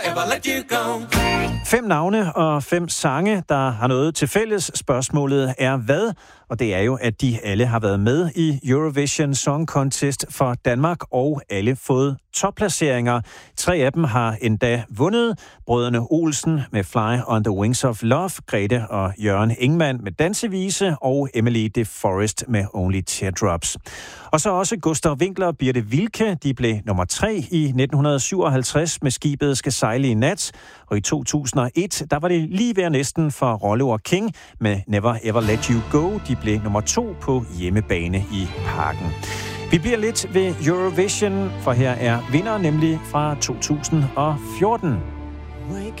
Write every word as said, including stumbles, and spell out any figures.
ever let you go. Fem navne og fem sange, der har noget til fælles. Spørgsmålet er hvad? Og det er jo, at de alle har været med i Eurovision Song Contest for Danmark, og alle fået topplaceringer. Tre af dem har endda vundet. Brødrene Olsen med Fly on the Wings of Love, Grete og Jørgen Ingmann med Dansevise, og Emily de Forest med Only Teardrops. Og så også Gustav Winkler og Birte Wilke. De blev nummer tre i nitten syvoghalvtreds med Skibet skal sejle i nat. Og i to tusind og et, der var det lige ved næsten for Rollo og King med Never Ever Let You Go. De blev nummer to på hjemmebane i Parken. Vi bliver lidt ved Eurovision, for her er vinder nemlig fra to tusind og fjorten. Wake